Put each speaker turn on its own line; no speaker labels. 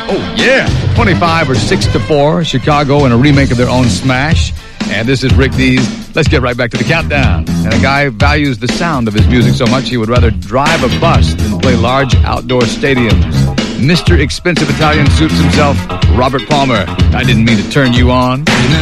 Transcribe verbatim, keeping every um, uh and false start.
Oh, yeah. twenty-five or six to four. Chicago in a remake of their own smash. And this is Rick Dees. Let's get right back to the countdown. And a guy values the sound of his music so much he would rather drive a bus than play large outdoor stadiums. Mister Expensive Italian suits himself, Robert Palmer. I didn't mean to turn you on.